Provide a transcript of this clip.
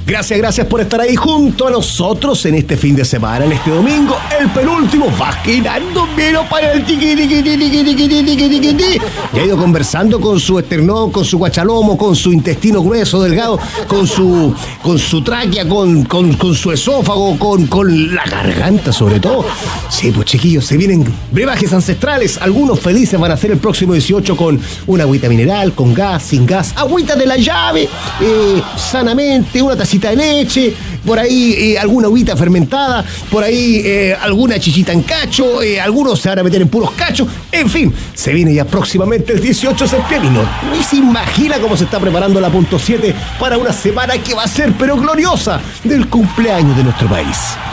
Gracias por estar ahí junto a nosotros en este fin de semana, en este domingo, el penúltimo, va girando menos para el tiqui. Ya ha ido conversando con su esternón, con su guachalomo, con su intestino grueso, delgado, con su tráquea, con su esófago, con la garganta sobre todo. Sí, pues chiquillos, se vienen brebajes ancestrales. Algunos felices van a hacer el próximo 18 con una agüita mineral, con gas, sin gas, agüita de la llave, sanamente, una tacita de leche, por ahí alguna agüita fermentada, por ahí alguna chichita en cacho, algunos se van a meter en puros cachos, en fin, se viene ya próximamente el 18 de septiembre y se imagina cómo se está preparando la .7 para una semana que va a ser pero gloriosa del cumpleaños de nuestro país.